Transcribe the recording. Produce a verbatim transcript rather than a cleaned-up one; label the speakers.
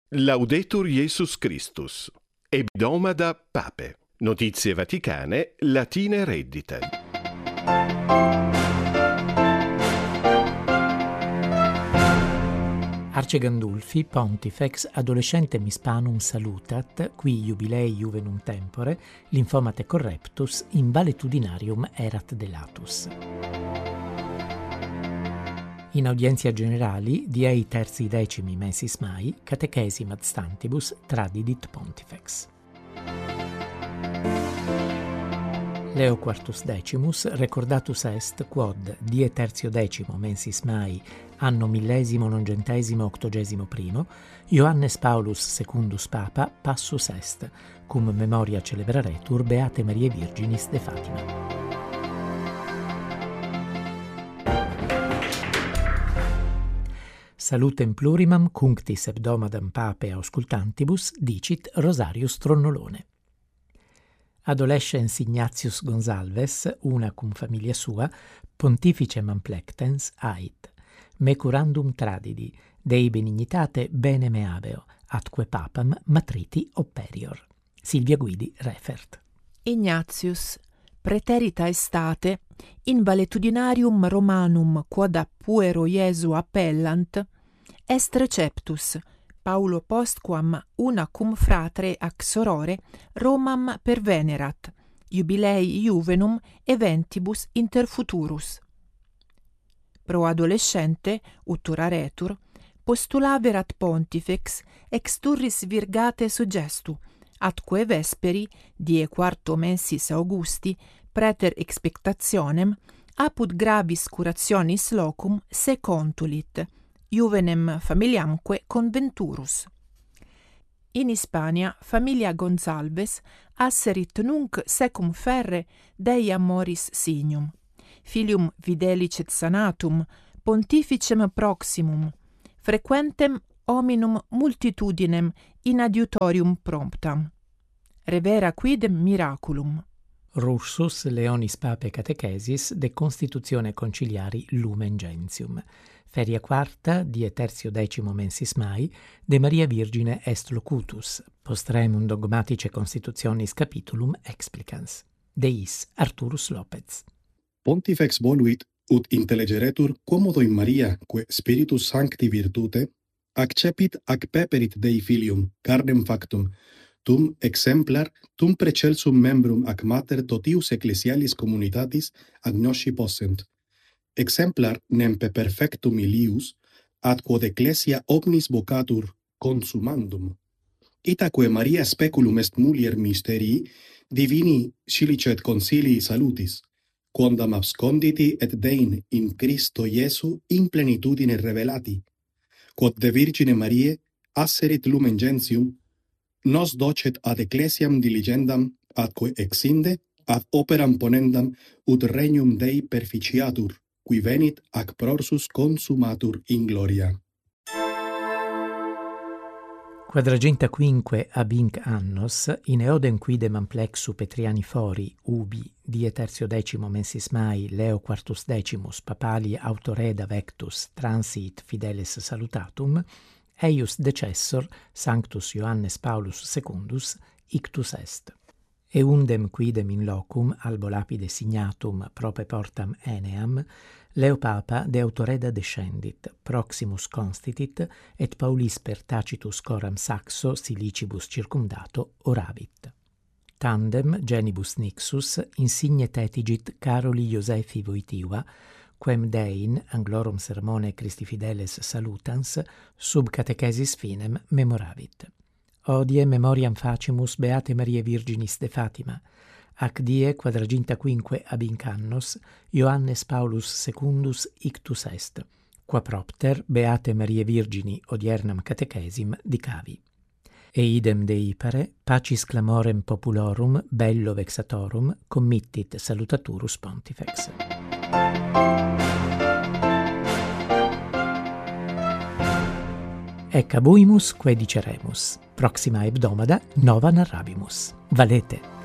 Speaker 1: Laudetur Jesus Christus. Hebdomada Pape. Notizie vaticane, latine reddite.
Speaker 2: Arce Gandulfi, Pontifex, adolescentem hispanum salutat, qui jubilei juvenum tempore, lymphomate correptus, in valetudinarium erat delatus. In audientia generali, diei terzi decimi mensis mai, catechesim ad stantibus tradidit Pontifex. Leo quartus decimus recordatus est quod die tertio decimo mensis mai anno millesimo nongentesimo octogesimo primo Ioannes Paulus secundus Papa passus est, cum memoria celebraretur Beate Mariae Virginis de Fatima. Salutem plurimam cunctis hebdomadam Pape auscultantibus dicit Rosarius Tronnolone. Adolescens Ignatius Gonsalves, una cum familia sua, pontificem amplectens ait, me curandum tradidi, Dei benignitate bene me habeo, atque papam matriti operior. Silvia Guidi refert.
Speaker 3: Ignatius, praeterita estate, in valetudinarium Romanum quod a puero Iesu appellant, est receptus, Paulo postquam una cum fratre ac sorore Romam pervenerat, jubilei juvenum eventibus inter futurus. Pro adolescente, utura retur, postulaverat pontifex ex turris virgate suggestu, atque vesperi, die quarto mensis Augusti, praeter expectationem, apud gravis curationis locum se contulit, juvenem familiamque conventurus. In Hispania familia Gonsalves asserit nunc secum ferre Dei amoris signum, filium videlicet sanatum, pontificem proximum, frequentem hominum multitudinem in adiutorium promptam. Revera quidem miraculum.
Speaker 2: Russus Leonis Pape Catechesis de Constitutione Conciliari Lumen Gentium. Feria quarta, die tertio decimo mensis mai, de Maria Virgine est locutus, postremum dogmatice constitutionis capitulum explicans. Deis Arturus Lopez.
Speaker 4: Pontifex voluit ut intellegeretur quomodo in Maria, que Spiritus Sancti virtute, accepit ac peperit Dei filium, carnem factum, tum exemplar, tum precelsum membrum ac mater totius ecclesialis communitatis agnosci possent. Exemplar nempe perfectum ilius, ad quod ecclesia omnis vocatur consumandum. Itaque Maria speculum est mulier mysterii, divini silicet concilii salutis, quondam absconditi et dein in Christo Iesu in plenitudine revelati, quod de Virgine Mariae asserit lumen gentium, nos docet ad ecclesiam diligendam, atque exinde ad operam ponendam ut regnum Dei perficiatur, qui venit ac prorsus consumatur in gloria.
Speaker 2: Quadragenta quinque ab inc annos, in eodem quidem amplexu Petriani fori, ubi, die tertio decimo mensis mai, Leo quartus decimus, papali autoreda vectus, transit fideles salutatum, eius decessor, Sanctus Ioannes Paulus secundus, ictus est. Eundem quidem in locum, albo lapide signatum prope portam eneam, Leo Papa de autoreda descendit, proximus constitit, et Paulis per tacitus coram saxo silicibus circumdato oravit. Tandem genibus nixus insigne tetigit Caroli Iosefi Voitiva, quem Dein, anglorum sermone Christi fideles salutans, sub catechesis finem memoravit. Odie memoriam facimus Beate Mariae Virginis de Fatima, ac die quadraginta quinque ab inc annos Ioannes Paulus secundus ictus est, qua propter Beate Mariae Virgini odiernam catechesim dicavi. E idem Dei pare, pacis clamorem populorum bello vexatorum committit salutaturus Pontifex. Ec abuimus quae diceremus, proxima hebdomada nova narrabimus. Valete!